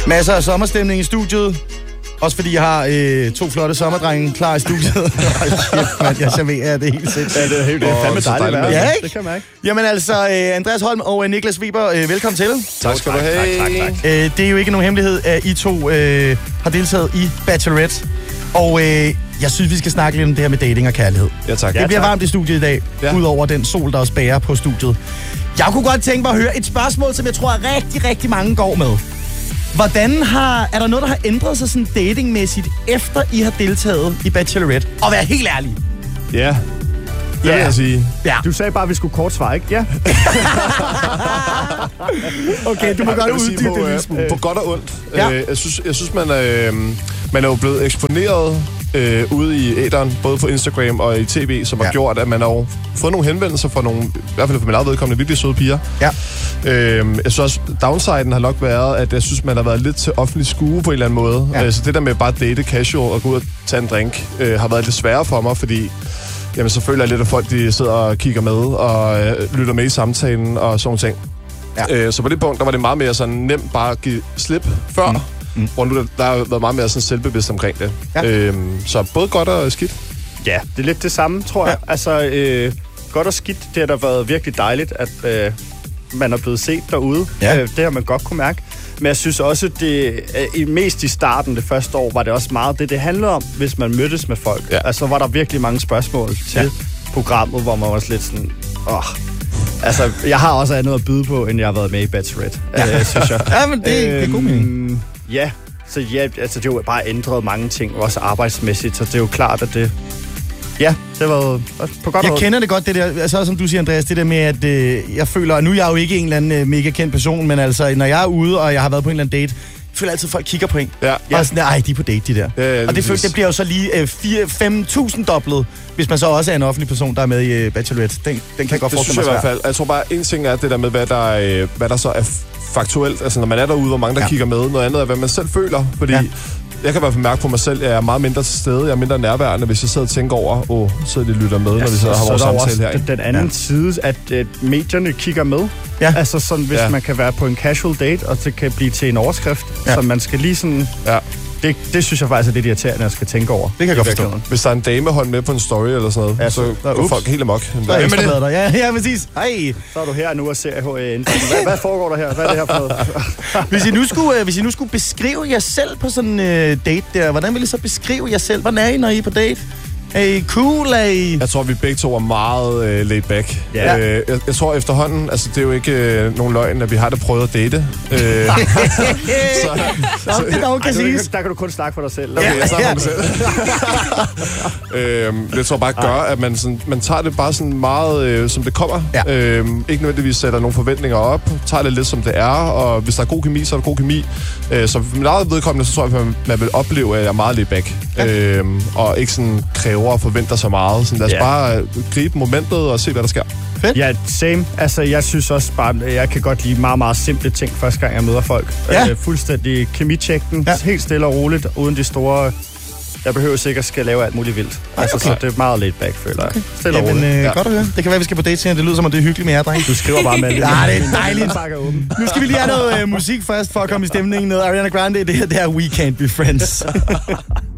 Masser af sommerstemning i studiet. Også fordi jeg har 2 flotte sommerdrenge klar i studiet. Jeg serverer det helt sæt. Ja, det er fandme dejligt. Ja, ikke? Det kan man ikke. Jamen altså, Andreas Holm og Niklas Weber, velkommen til. Tak skal du have. Tak. Det er jo ikke nogen hemmelighed, at I to har deltaget i Bachelorette. Og jeg synes, vi skal snakke lidt om det her med dating og kærlighed. Ja, tak. Det bliver varmt i studiet i dag, udover den sol, der også bærer på studiet. Jeg kunne godt tænke mig at høre et spørgsmål, som jeg tror, rigtig, rigtig mange går med. Er der noget, der har ændret sig sådan datingmæssigt, efter I har deltaget i Bachelorette? Og vær helt ærlig. Ja, det vil jeg sige. Ja. Du sagde bare, at vi skulle kort svare, ikke? Ja. Okay, du må godt uddybe det lille smule. På godt og ondt. Ja. Jeg synes man er jo blevet eksponeret ude i æteren, både på Instagram og i tv, som har gjort, at man har jo fået nogle henvendelser fra nogle, i hvert fald for min eget vedkommende, virkelig søde piger. Ja. Jeg synes også, downsiden har nok været, at jeg synes, man har været lidt til offentlig skue på en eller anden måde. Ja. Så det der med bare date casual og gå ud og tage en drink, har været lidt sværere for mig, fordi jamen, så føler jeg lidt, at folk de sidder og kigger med og lytter med i samtalen og sådan ting. Ja. Så på det punkt, der var det meget mere sådan nemt bare at give slip før. Hvor nu der har været meget mere sådan selvbevidst omkring det. Ja. Så både godt og skidt. Ja, det er lidt det samme, tror jeg. Altså, godt og skidt, det har da været virkelig dejligt, at man er blevet set derude. Ja. Det har man godt kunne mærke. Men jeg synes også, det mest i starten, det første år, var det også meget det handlede om, hvis man mødtes med folk. Ja. Altså, var der virkelig mange spørgsmål til programmet, hvor man var lidt sådan, altså, jeg har også andet at byde på, end jeg har været med i Bachelorette, synes jeg. Ja, men det er god mening. Ja, så ja, altså, det har jo bare ændret mange ting, også arbejdsmæssigt, så det er jo klart, at det... Ja, det var på godt. Jeg kender det godt, det der, altså som du siger, Andreas, det der med, at jeg føler, og nu er jeg jo ikke en eller anden mega kendt person, men altså, når jeg er ude, og jeg har været på en eller anden date, jeg føler altid, at folk kigger på en. Ja. Og sådan, ej, de er på date, de der. Ja, og det bliver jo så lige 5.000 dobblet, hvis man så også er en offentlig person, der er med i Bachelorette. Den kan jeg godt forestille mig. Det synes jeg i hvert fald. Jeg tror bare, en ting er det der med, hvad der så er faktuelt. Altså, når man er derude, hvor mange der kigger med. Noget andet er, hvad man selv føler. Fordi jeg kan i hvert fald mærke på mig selv, at jeg er meget mindre til stede. Jeg er mindre nærværende, hvis jeg sidder og tænker over, så de lytter med, når vi sidder og har vores samtale her. Den anden side, at medierne kigger med. Ja. Altså sådan, hvis man kan være på en casual date, og det kan blive til en overskrift. Så man skal lige sådan... Ja. Det synes jeg faktisk er lidt irriterende, at jeg skal tænke over. Det kan jeg godt forstå. Hvis der er en damehånd med på en story eller sådan noget, så går folk helt amok. Ja, præcis. Hej. Så er du her nu og ser hvad foregår der her? Hvad er det her for noget? Hvis I nu skulle beskrive jer selv på sådan en date der, hvordan vil I så beskrive jer selv? Hvordan er I, når I er på date? Er I cool? Er I... Jeg tror, vi begge to er meget laid back. Yeah. Jeg tror efterhånden, altså det er jo ikke nogen løgn, at vi har da prøvet at date. Der kan du kun snakke for dig selv. Okay, jeg snakker for mig selv. Det tror bare gør, at man tager det bare sådan meget, som det kommer. Ja. Ikke nødvendigvis sætter nogle forventninger op. Tager det lidt, som det er. Og hvis der er god kemi, så er der god kemi. Så for mit eget vedkommende, så tror jeg, at man vil opleve, at jeg er meget laid back. Ja. Og ikke sådan kræver og forventer så meget. Så lad os bare gribe momentet og se, hvad der sker. Fedt. Ja, same. Altså, jeg synes også bare, jeg kan godt lide meget, meget simple ting, første gang jeg møder folk. Fuldstændig kemi-checken, helt stille og roligt, uden de store... Jeg behøver sikkert skal lave alt muligt vildt. Altså, så det er meget laid back, føler jeg. Stille og roligt. Godt at høre. Det kan være, vi skal på date senere. Det lyder som, at det er hyggeligt med jer, dreng. Du skriver bare med det. Ja, det er dejligt. Nu skal vi lige have noget musik først, for at komme i stemningen. Noget Ariana Grande, det her We Can't Be Friends.